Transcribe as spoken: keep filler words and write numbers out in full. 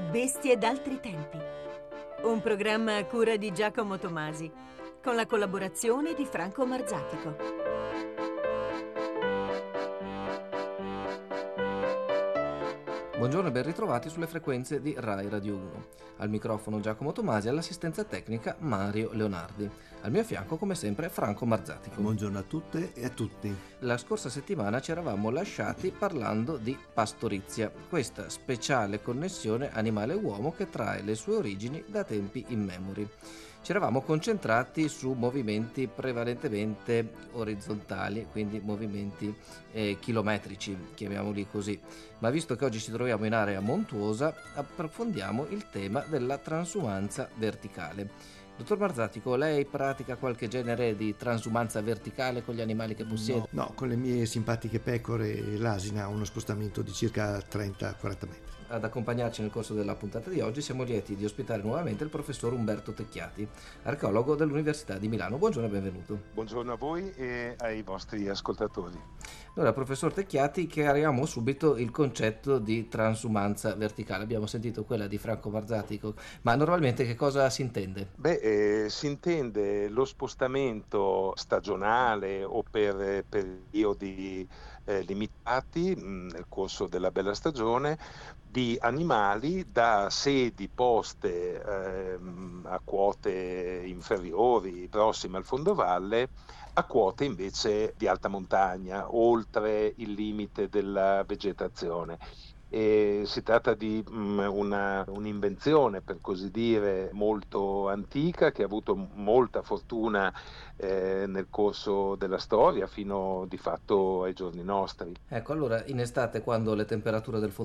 Bestie d'altri tempi. Un programma a cura di Giacomo Tomasi, con la collaborazione di Franco Marzatico. Buongiorno e ben ritrovati sulle frequenze di Rai Radio uno. Al microfono Giacomo Tomasi, all'assistenza tecnica Mario Leonardi. Al mio fianco, come sempre, Franco Marzatico. Buongiorno a tutte e a tutti. La scorsa settimana ci eravamo lasciati parlando di pastorizia, questa speciale connessione animale-uomo che trae le sue origini da tempi immemori. Ci eravamo concentrati su movimenti prevalentemente orizzontali, quindi movimenti eh, chilometrici, chiamiamoli così. Ma visto che oggi ci troviamo in area montuosa, approfondiamo il tema della transumanza verticale. Dottor Marzatico, lei pratica qualche genere di transumanza verticale con gli animali che possiede? No, no, con le mie simpatiche pecore l'asina ha uno spostamento di circa trenta quaranta metri. Ad accompagnarci nel corso della puntata di oggi siamo lieti di ospitare nuovamente il professor Umberto Tecchiati, archeologo dell'Università di Milano. Buongiorno e benvenuto. Buongiorno a voi e ai vostri ascoltatori. Allora, professor Tecchiati, chiariamo subito il concetto di transumanza verticale. Abbiamo sentito quella di Franco Marzatico, ma normalmente che cosa si intende? Beh, eh, si intende lo spostamento stagionale o per eh, periodi eh, limitati mh, nel corso della bella stagione di animali da sedi poste ehm, a quote inferiori, prossime al fondovalle, a quote invece di alta montagna, oltre il limite della vegetazione. E si tratta di um, una, un'invenzione, per così dire, molto antica, che ha avuto molta fortuna eh, nel corso della storia, fino di fatto ai giorni nostri. Ecco, allora in estate, quando le temperature del